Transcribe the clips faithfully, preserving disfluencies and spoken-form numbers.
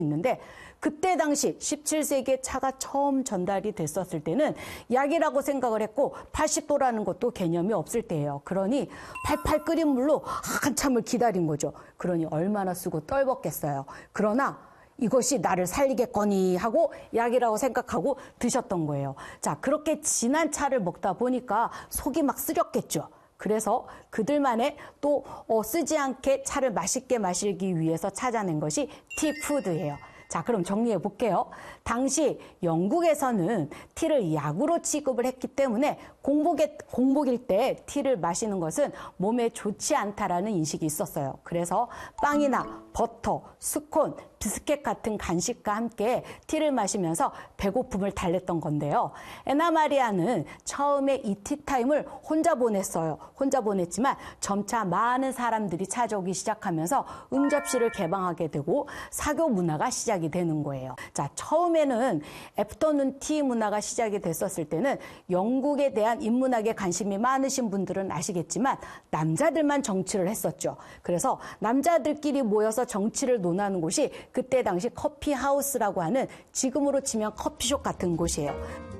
있는데 그때 당시 십칠 세기에 차가 처음 전달이 됐었을 때는 약이라고 생각을 했고 팔십 도라는 것도 개념이 없을 때예요. 그러니 팔팔 끓인 물로 한참을 기다린 거죠. 그러니 얼마나 쓰고 떨벗겠어요. 그러나 이것이 나를 살리겠거니 하고 약이라고 생각하고 드셨던 거예요. 자, 그렇게 진한 차를 먹다 보니까 속이 막 쓰렸겠죠. 그래서 그들만의 또 어, 쓰지 않게 차를 맛있게 마시기 위해서 찾아낸 것이 티푸드예요. 자, 그럼 정리해 볼게요. 당시 영국에서는 티를 약으로 취급을 했기 때문에 공복에, 공복일 때 티를 마시는 것은 몸에 좋지 않다라는 인식이 있었어요. 그래서 빵이나 버터, 스콘, 비스켓 같은 간식과 함께 티를 마시면서 배고픔을 달랬던 건데요. 에나 마리아는 처음에 이 티타임을 혼자 보냈어요. 혼자 보냈지만 점차 많은 사람들이 찾아오기 시작하면서 응접실을 개방하게 되고 사교 문화가 시작이 되는 거예요. 자, 처음에는 애프터눈 티 문화가 시작이 됐었을 때는 영국에 대한 인문학에 관심이 많으신 분들은 아시겠지만 남자들만 정치를 했었죠. 그래서 남자들끼리 모여서 정치를 논하는 곳이 그때 당시 커피하우스라고 하는 지금으로 치면 커피숍 같은 곳이에요.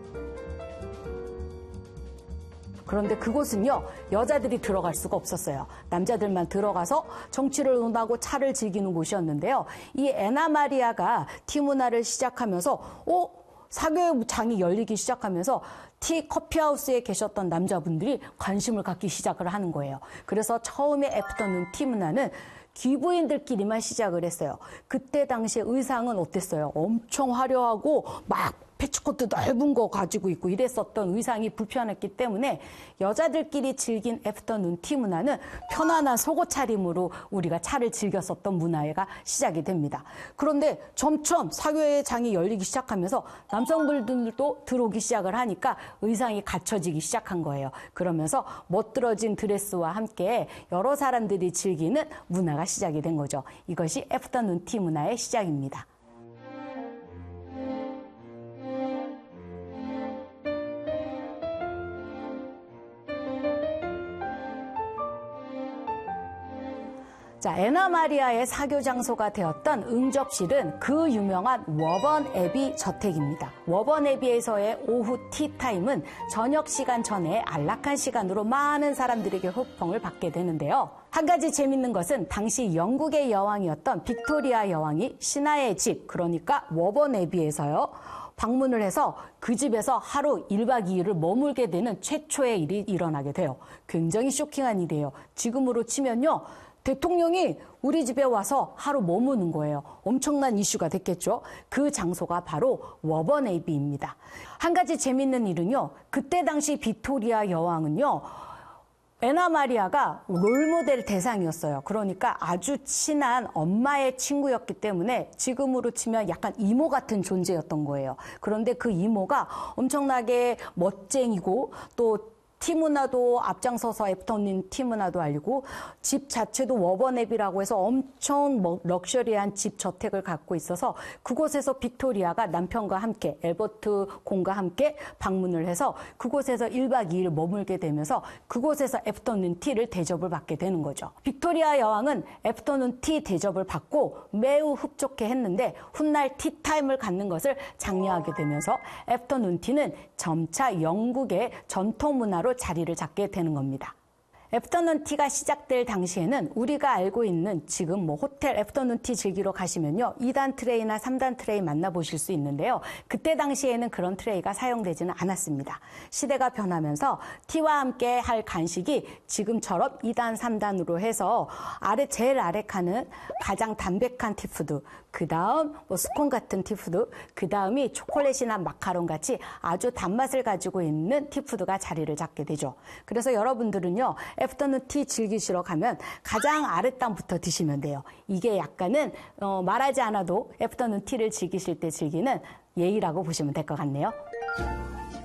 그런데 그곳은요, 여자들이 들어갈 수가 없었어요. 남자들만 들어가서 정치를 논하고 차를 즐기는 곳이었는데요. 이 에나 마리아가 티 문화를 시작하면서 어? 사교의 장이 열리기 시작하면서 티 커피하우스에 계셨던 남자분들이 관심을 갖기 시작을 하는 거예요. 그래서 처음에 애프터눈 티 문화는 귀부인들끼리만 시작을 했어요. 그때 당시에 의상은 어땠어요? 엄청 화려하고 막 패치코트 넓은 거 가지고 있고 이랬었던 의상이 불편했기 때문에 여자들끼리 즐긴 애프터눈 티 문화는 편안한 속옷 차림으로 우리가 차를 즐겼었던 문화가 시작이 됩니다. 그런데 점점 사교의 장이 열리기 시작하면서 남성분들도 들어오기 시작을 하니까 의상이 갖춰지기 시작한 거예요. 그러면서 멋들어진 드레스와 함께 여러 사람들이 즐기는 문화가 시작이 된 거죠. 이것이 애프터눈 티 문화의 시작입니다. 자, 에나 마리아의 사교 장소가 되었던 응접실은 그 유명한 워번 애비 저택입니다. 워번 애비에서의 오후 티타임은 저녁 시간 전에 안락한 시간으로 많은 사람들에게 호평을 받게 되는데요. 한 가지 재밌는 것은 당시 영국의 여왕이었던 빅토리아 여왕이 신하의 집, 그러니까 워번 애비에서요, 방문을 해서 그 집에서 하루 일 박 이 일을 머물게 되는 최초의 일이 일어나게 돼요. 굉장히 쇼킹한 일이에요. 지금으로 치면요, 대통령이 우리 집에 와서 하루 머무는 거예요. 엄청난 이슈가 됐겠죠. 그 장소가 바로 워번 애비입니다. 한 가지 재밌는 일은요, 그때 당시 빅토리아 여왕은요, 에나 마리아가 롤모델 대상이었어요. 그러니까 아주 친한 엄마의 친구였기 때문에 지금으로 치면 약간 이모 같은 존재였던 거예요. 그런데 그 이모가 엄청나게 멋쟁이고 또 티 문화도 앞장서서 애프터눈 티 문화도 알고 집 자체도 워번앱이라고 해서 엄청 럭셔리한 집 저택을 갖고 있어서 그곳에서 빅토리아가 남편과 함께 엘버트 공과 함께 방문을 해서 그곳에서 일 박 이 일 머물게 되면서 그곳에서 애프터눈 티를 대접을 받게 되는 거죠. 빅토리아 여왕은 애프터눈 티 대접을 받고 매우 흡족해 했는데 훗날 티타임을 갖는 것을 장려하게 되면서 애프터눈 티는 점차 영국의 전통 문화로 자리를 잡게 되는 겁니다. 애프터눈 티가 시작될 당시에는 우리가 알고 있는 지금 뭐 호텔 애프터눈 티 즐기러 가시면요, 이 단 트레이나 삼 단 트레이 만나보실 수 있는데요. 그때 당시에는 그런 트레이가 사용되지는 않았습니다. 시대가 변하면서 티와 함께 할 간식이 지금처럼 이 단, 삼 단으로 해서 아래 제일 아래 칸은 가장 담백한 티푸드, 그 다음 뭐 스콘 같은 티푸드, 그 다음이 초콜릿이나 마카롱 같이 아주 단맛을 가지고 있는 티푸드가 자리를 잡게 되죠. 그래서 여러분들은요, 애프터눈 티 즐기시러 가면 가장 아랫단부터 드시면 돼요. 이게 약간은 어, 말하지 않아도 애프터눈 티를 즐기실 때 즐기는 예의라고 보시면 될 것 같네요.